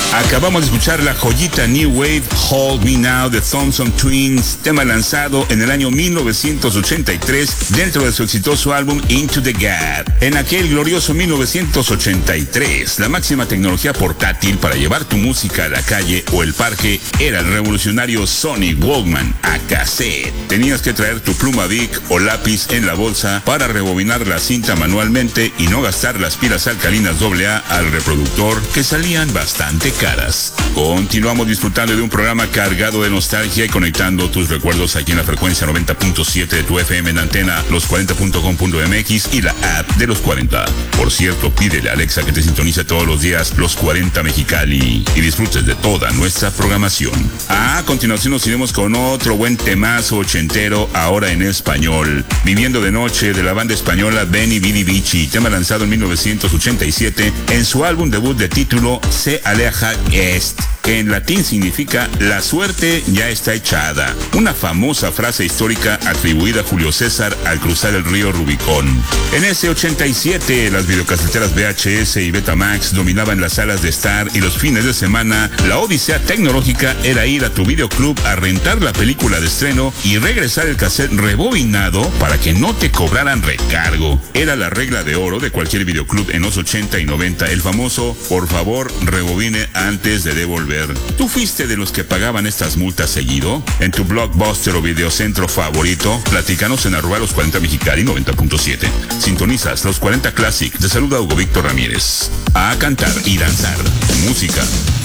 Acabamos de escuchar la joyita New Wave Hold Me Now de Thompson Twins, tema lanzado en el año 1983 dentro de su exitoso álbum Into the Gap. En aquel glorioso 1983, la máxima tecnología portátil para llevar tu música a la calle o el parque era el revolucionario Sony Walkman a cassette. Tenías que traer tu pluma Bic o lápiz en la bolsa para rebobinar la cinta manualmente y no gastar las pilas alcalinas AA al reproductor, que salían bastante caras. Continuamos disfrutando de un programa cargado de nostalgia y conectando tus recuerdos aquí en la frecuencia 90.7 de tu FM en antena, los40.com.mx y la app de Los 40. Por cierto, pídele a Alexa que te sintonice todos los días Los 40 Mexicali y disfrutes de toda nuestra programación. A continuación nos iremos con otro buen temazo ochentero, ahora en español. Viviendo de noche, de la banda española Benny Bidi Bichi, tema lanzado en 1987 en su álbum debut de título Se aleja est, que en latín significa la suerte ya está echada, una famosa frase histórica atribuida a Julio César al cruzar el río Rubicón. En ese 87, las videocaseteras VHS y Betamax dominaban las salas de Star y los fines de semana, la odisea tecnológica era ir a tu videoclub a rentar la película de estreno y regresar el cassette rebobinado para que no te cobraran recargo. Era la regla de oro de cualquier videoclub en los 80 y 90, el famoso, por favor, rebobine antes de devolver. ¿Tú fuiste de los que pagaban estas multas seguido? En tu Blockbuster o videocentro favorito, platícanos en @los 40 Mexicali 90.7. Sintonizas Los 40 Classic. Te saluda Hugo Víctor Ramírez. A cantar y danzar. Música.